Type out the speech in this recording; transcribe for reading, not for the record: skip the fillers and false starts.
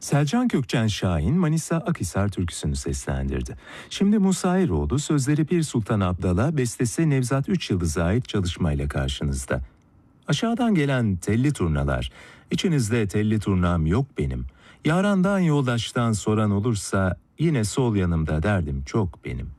Selcan Gökçen Şahin, Manisa Akhisar türküsünü seslendirdi. Şimdi Musa Eroğlu, sözleri Pir Sultan Abdal'a, bestesi Nevzat Üç Yıldız'a ait çalışmayla karşınızda. Aşağıdan gelen telli turnalar, içinizde telli turnam yok benim. Yarandan yoldaştan soran olursa, yine sol yanımda derdim çok benim.